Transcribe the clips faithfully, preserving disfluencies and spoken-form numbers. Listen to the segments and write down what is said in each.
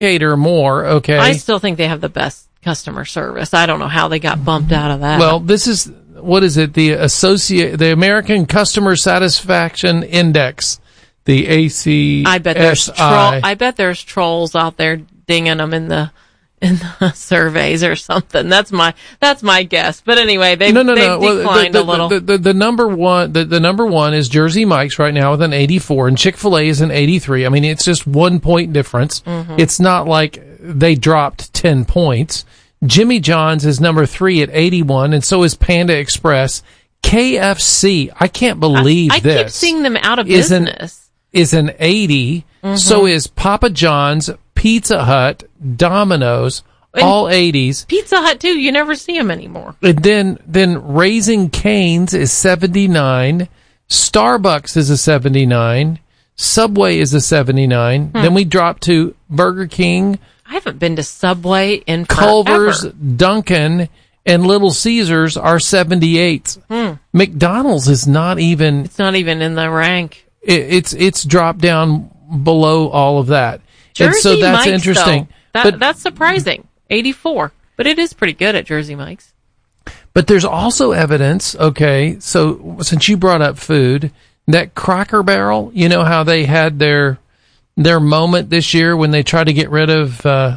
or more, okay? I still think they have the best customer service. I don't know how they got bumped out of that. Well, this is, what is it? The associate, the American Customer Satisfaction Index, the A C S I. I bet there's troll, I bet there's trolls out there dinging them in the in the surveys or something. That's my that's my guess. But anyway, they've, no, no, they've no. Well, declined the, the, a little. The, the, the number one, the, the number one is Jersey Mike's right now with an eighty-four, and Chick-fil-A is an eighty-three. I mean, it's just one point difference. Mm-hmm. It's not like they dropped ten points. Jimmy John's is number three at eighty-one, and so is Panda Express. K F C, I can't believe I, I this. keep seeing them out of is an, business. Is an eighty. Mm-hmm. So is Papa John's, Pizza Hut, Domino's, and all eighties. Pizza Hut too. You never see them anymore. And then then Raising Cane's is seventy-nine. Starbucks is a seventy-nine. Subway is a seventy-nine. Hmm. Then we drop to Burger King. I haven't been to Subway in Culver's, forever. Dunkin', and Little Caesars are seventy-eights. Hmm. McDonald's is not even... It's not even in the rank. It, it's it's dropped down below all of that. Jersey and so that's Mike's, interesting. That, but, that's surprising. eighty-four. But it is pretty good at Jersey Mike's. But there's also evidence, okay, so since you brought up food, that Cracker Barrel, you know how they had their their moment this year when they tried to get rid of uh,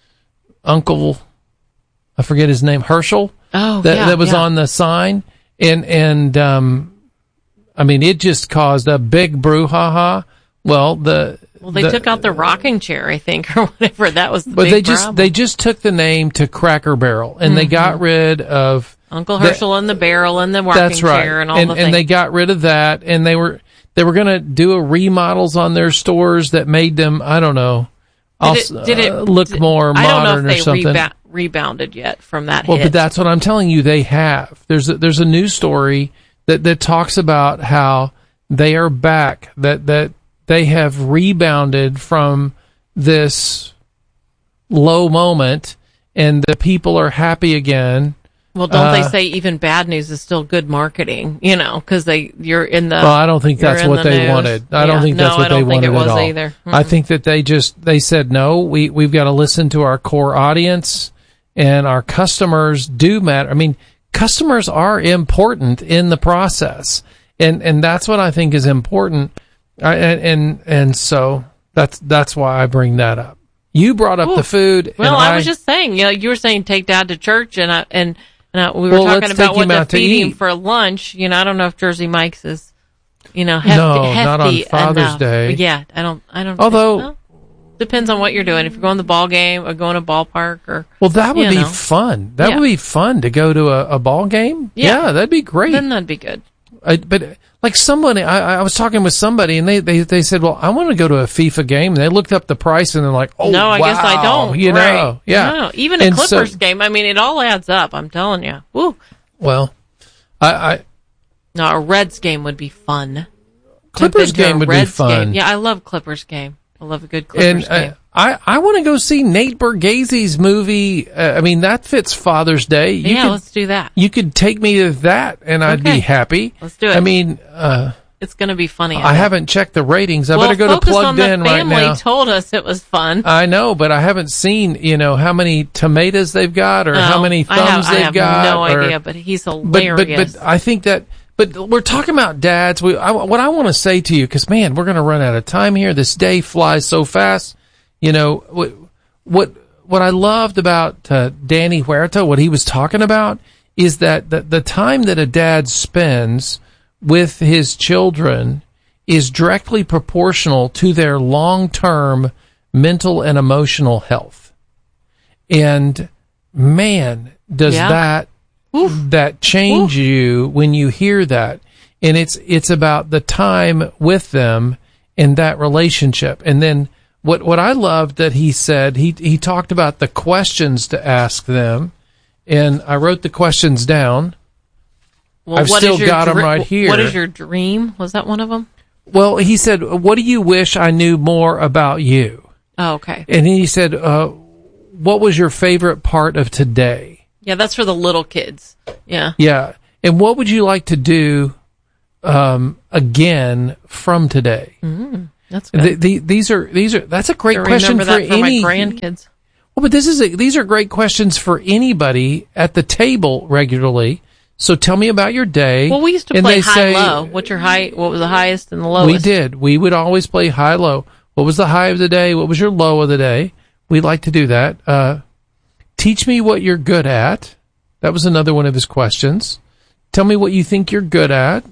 Uncle, I forget his name, Herschel? Oh, that, yeah, that was yeah. on the sign. And, and um, I mean, it just caused a big brouhaha. Well, the... Well, they the, took out the rocking chair, I think, or whatever. That was the but big they just problem. they just took the name to Cracker Barrel, and mm-hmm. they got rid of Uncle Herschel the, and the barrel and the rocking that's right. chair and all and, the and things. they got rid of that, and they were they were going to do a remodels on their stores that made them, I don't know, did it, did it uh, look did, more modern I don't know if or they something. Reba- rebounded yet from that well, hit. but that's what I'm telling you. They have. There's a, there's a news story that that talks about how they are back. That that. They have rebounded from this low moment, and the people are happy again. Well, don't uh, they say even bad news is still good marketing? You know, because they you're in the. Well, I don't think that's what the they news. wanted. I yeah. don't think no, that's what I don't they think wanted it was at all. Either. Mm-hmm. I think that they just they said no. We we've got to listen to our core audience, and our customers do matter. I mean, customers are important in the process, and and that's what I think is important. I, and, and and so that's that's why I bring that up. You brought up Ooh. the food. Well, and I, I was just saying, you know, you were saying take Dad to church, and I, and and I, we were well, talking about what to feed to him for lunch. You know, I don't know if Jersey Mike's is, you know, hefty, no, hefty not on Father's enough. Day. But yeah, I don't, I don't. Although well, depends on what you're doing. If you're going to the ball game or going to a ballpark, or well, that would you be know. fun. That yeah. would be fun to go to a, a ball game. Yeah. yeah, that'd be great. Then that'd be good. I, but like somebody, I, I was talking with somebody, and they, they, they said, "Well, I want to go to a FIFA game." And they looked up the price, and they're like, "Oh, no, I wow. guess I don't." You right. know, yeah. No, even a and Clippers so, game. I mean, it all adds up. I'm telling you. Woo. Well, I, I no, a Reds game would be fun. Clippers game would Reds be fun. Game. Yeah, I love Clippers game. I love a good Clippers and, game. Uh, I, I want to go see Nate Bargatze's movie. Uh, I mean, that fits Father's Day. You yeah, could, let's do that. You could take me to that, and I'd okay. be happy. Let's do it. I mean, uh, it's going to be funny. I, I haven't checked the ratings. I well, better go to Plugged In right now. Family told us it was fun. I know, but I haven't seen, you know, how many tomatoes they've got or no, how many thumbs I have, they've I have got. no or, idea, but he's hilarious. But, but, but I think that, but we're talking about dads. We, I, what I want to say to you, because, man, we're going to run out of time here. This day flies so fast. You know, what, what, what I loved about uh, Danny Huerta, what he was talking about, is that the, the time that a dad spends with his children is directly proportional to their long-term mental and emotional health. And man, does yeah. that Oof. that change Oof. you when you hear that. And it's it's about the time with them in that relationship. And then what what I loved that he said, he he talked about the questions to ask them, and I wrote the questions down. Well, I've still got dr- them right here. What is your dream? Was that one of them? Well, he said, what do you wish I knew more about you? Oh, okay. And he said, uh, what was your favorite part of today? Yeah, that's for the little kids. Yeah. Yeah. And what would you like to do um, again from today? Mm-hmm. That's good. The, the, these are these are that's a great I question for, that for any my grandkids. Well, but this is a, these are great questions for anybody at the table regularly. So tell me about your day. Well, we used to and play they high say, low. What's your high? What was the highest and the lowest? We did. We would always play high low. What was the high of the day? What was your low of the day? We like to do that. Uh, teach me what you're good at. That was another one of his questions. Tell me what you think you're good at,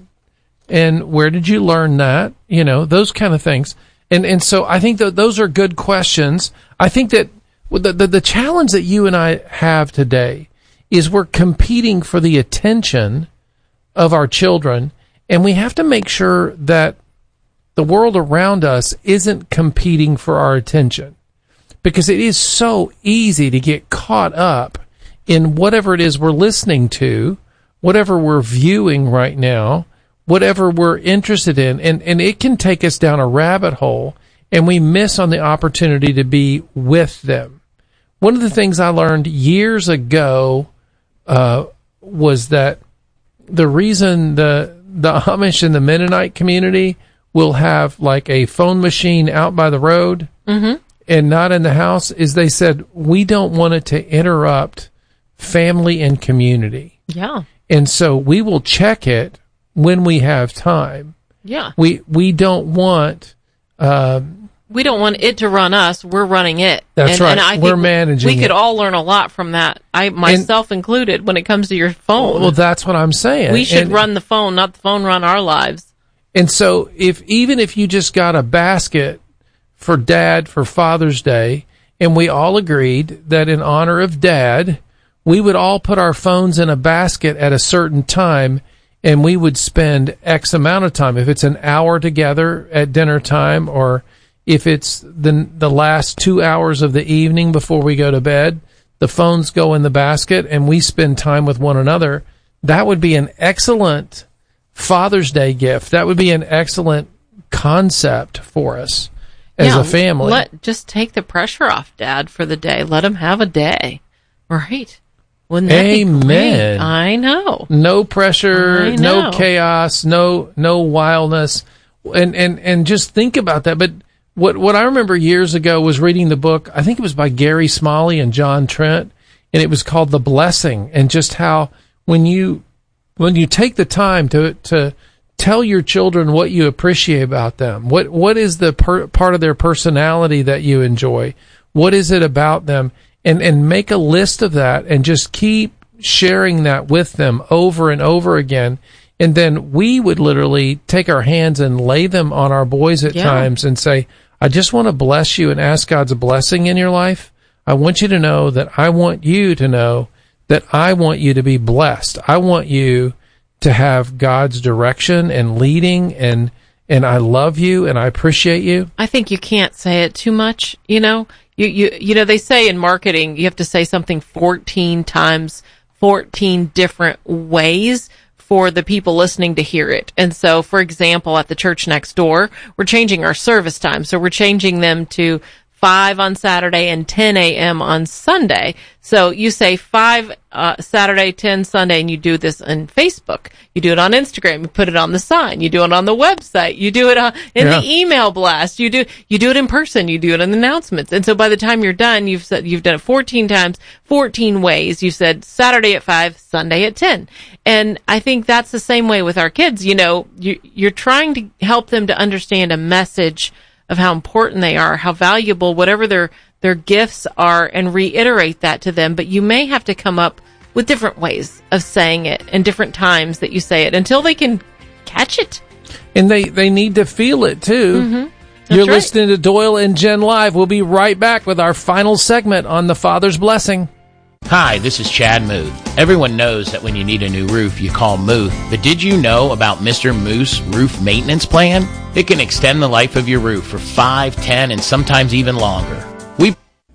and where did you learn that? You know, those kind of things. And and so I think that those are good questions. I think that the, the the challenge that you and I have today is we're competing for the attention of our children, and we have to make sure that the world around us isn't competing for our attention, because it is so easy to get caught up in whatever it is we're listening to, whatever we're viewing right now, whatever we're interested in, and, and it can take us down a rabbit hole, and we miss on the opportunity to be with them. One of the things I learned years ago uh, was that the reason the the Amish and the Mennonite community will have like a phone machine out by the road mm-hmm. and not in the house is they said, we don't want it to interrupt family and community. Yeah. And so we will check it when we have time. Yeah. We we don't want uh, we don't want it to run us. We're running it. That's and, right. And I We're think managing We could it. all learn a lot from that. I myself and, included when it comes to your phone. Well, that's what I'm saying. We should and, run the phone, not the phone run our lives. And so if even if you just got a basket for Dad for Father's Day, and we all agreed that in honor of Dad, we would all put our phones in a basket at a certain time, and we would spend X amount of time. If it's an hour together at dinner time, or if it's the the last two hours of the evening before we go to bed, the phones go in the basket and we spend time with one another. That would be an excellent Father's Day gift. That would be an excellent concept for us as yeah, a family. Let just take the pressure off Dad for the day. Let him have a day. Right. Wouldn't that Amen. be great? I know. No pressure, I no know. chaos, no no wildness. And and and just think about that. But what what I remember years ago was reading the book, I think it was by Gary Smalley and John Trent, and it was called The Blessing, and just how when you when you take the time to to tell your children what you appreciate about them, what what is the per, part of their personality that you enjoy, what is it about them, and and make a list of that and just keep sharing that with them over and over again. And then we would literally take our hands and lay them on our boys at yeah. times and say, I just want to bless you and ask God's blessing in your life. I want you to know that I want you to know that I want you to be blessed. I want you to have God's direction and leading, and and I love you and I appreciate you. I think you can't say it too much, you know. You you you know, they say in marketing you have to say something fourteen times, fourteen different ways for the people listening to hear it. And so, for example, at the church next door, we're changing our service time. So we're changing them to five on Saturday and ten a.m. on Sunday. So you say five uh, Saturday, ten Sunday, and you do this on Facebook. You do it on Instagram. You put it on the sign. You do it on the website. You do it uh, in yeah. the email blast. You do you do it in person. You do it in announcements. And so by the time you're done, you've said you've done it fourteen times, fourteen ways. You said Saturday at five, Sunday at ten. And I think that's the same way with our kids. You know, you, you're trying to help them to understand a message of how important they are, how valuable whatever their their gifts are, and reiterate that to them. But you may have to come up with different ways of saying it and different times that you say it until they can catch it. And they, they need to feel it too. Mm-hmm. You're right. listening to Doyle and Jen Live. We'll be right back with our final segment on the Father's Blessing. Hi, this is Chad Muth. Everyone knows that when you need a new roof, you call Muth. But did you know about Mister Moose Roof Maintenance Plan? It can extend the life of your roof for five, ten, and sometimes even longer. We.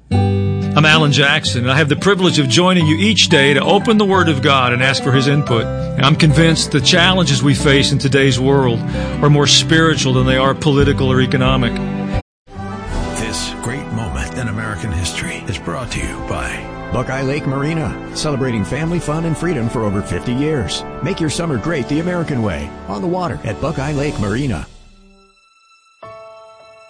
I'm Alan Jackson, and I have the privilege of joining you each day to open the Word of God and ask for His input. And I'm convinced the challenges we face in today's world are more spiritual than they are political or economic. This great moment in American history is brought to you by Buckeye Lake Marina, celebrating family fun and freedom for over fifty years. Make your summer great the American way, on the water at Buckeye Lake Marina.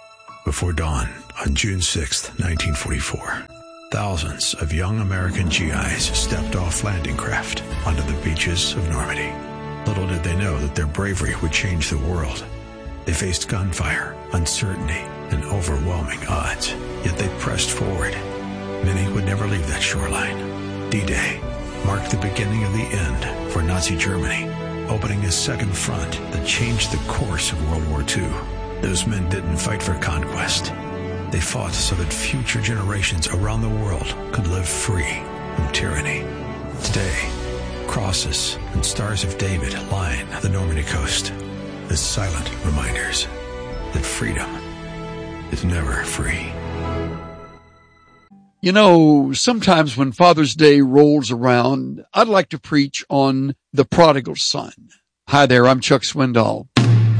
before dawn on June sixth, nineteen forty-four. Thousands of young American G Is stepped off landing craft onto the beaches of Normandy. Little did they know that their bravery would change the world. They faced gunfire, uncertainty, and overwhelming odds, yet they pressed forward. Many would never leave that shoreline. D-Day marked the beginning of the end for Nazi Germany, opening a second front that changed the course of World War Two. Those men didn't fight for conquest. They fought so that future generations around the world could live free from tyranny. Today, crosses and stars of David line the Normandy coast as silent reminders that freedom is never free. You know, sometimes when Father's Day rolls around, I'd like to preach on the prodigal son. Hi there, I'm Chuck Swindoll.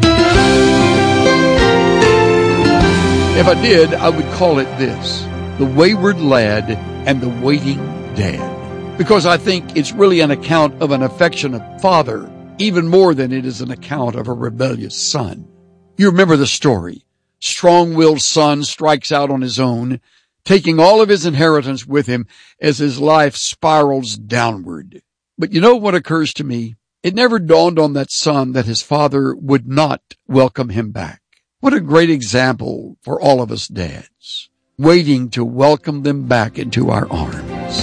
If I did, I would call it this: the wayward lad and the waiting dad. Because I think it's really an account of an affectionate father, even more than it is an account of a rebellious son. You remember the story. Strong-willed son strikes out on his own, taking all of his inheritance with him as his life spirals downward. But you know what occurs to me? It never dawned on that son that his father would not welcome him back. What a great example for all of us dads, waiting to welcome them back into our arms.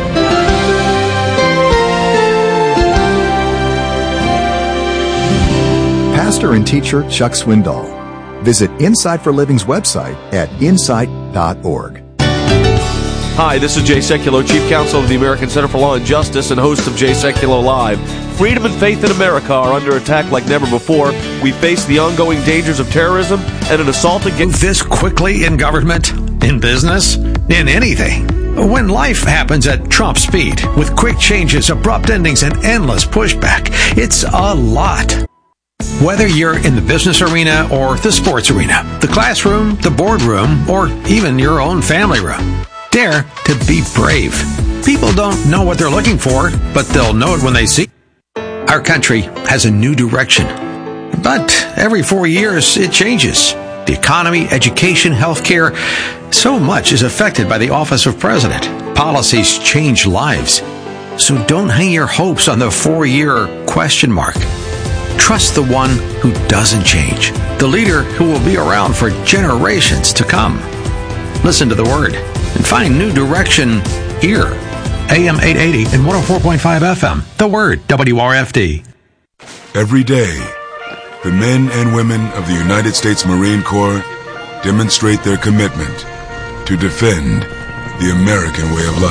Pastor and teacher Chuck Swindoll. Visit Insight for Living's website at insight dot org. Hi, this is Jay Sekulow, Chief Counsel of the American Center for Law and Justice and host of Jay Sekulow Live. Freedom and faith in America are under attack like never before. We face the ongoing dangers of terrorism and an assault against... This quickly in government, in business, in anything. When life happens at Trump speed, with quick changes, abrupt endings, and endless pushback, it's a lot. Whether you're in the business arena or the sports arena, the classroom, the boardroom, or even your own family room, dare to be brave. People don't know what they're looking for, but they'll know it when they see it. Our country has a new direction, but every four years it changes. The economy, education, healthcare, so much is affected by the office of president. Policies change lives. So don't hang your hopes on the four-year question mark. Trust the one who doesn't change, the leader who will be around for generations to come. Listen to the Word and find new direction here. A M eight eighty and one oh four point five F M. The Word, W R F D. Every day, the men and women of the United States Marine Corps demonstrate their commitment to defend the American way of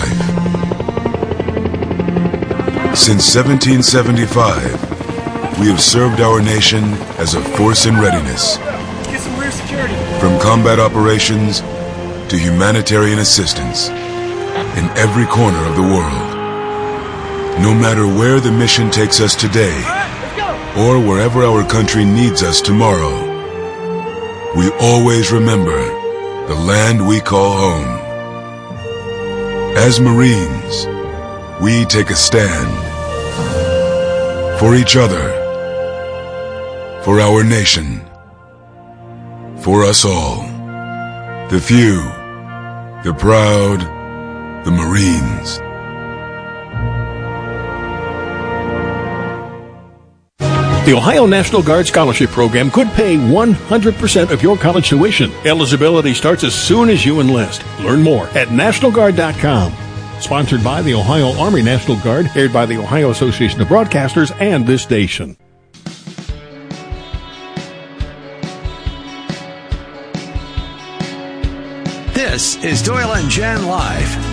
life. Since seventeen seventy-five, we have served our nation as a force in readiness. Get some rear security. From combat operations to humanitarian assistance in every corner of the world. No matter where the mission takes us today or wherever our country needs us tomorrow, we always remember the land we call home. As Marines, we take a stand for each other, for our nation, for us all, the few, the proud, the Marines. The Ohio National Guard Scholarship Program could pay one hundred percent of your college tuition. Eligibility starts as soon as you enlist. Learn more at national guard dot com. Sponsored by the Ohio Army National Guard, aired by the Ohio Association of Broadcasters and this station. This is Doyle and Jen Live.